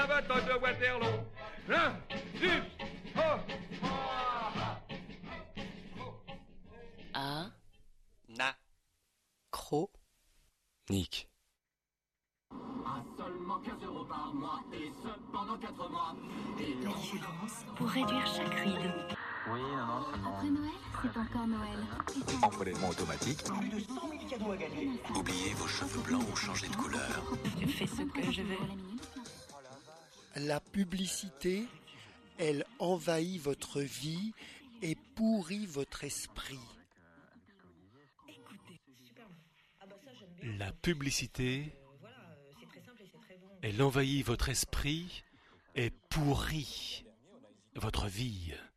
La bataille de Waterloo. Hein? A. Na. Cro. Nick. À seulement 15 € par mois, et ce pendant 4 mois. Et La différence pour réduire chaque ride. Oui, non, c'est bon. Après Noël, c'est encore Noël. Prélèvement automatique. Plus de 100 000 cadeaux à gagner. Oubliez vos cheveux blancs ou changez de couleur. Je fais ce que je veux. La publicité, elle envahit votre vie et pourrit votre esprit. La publicité, elle envahit votre esprit et pourrit votre vie.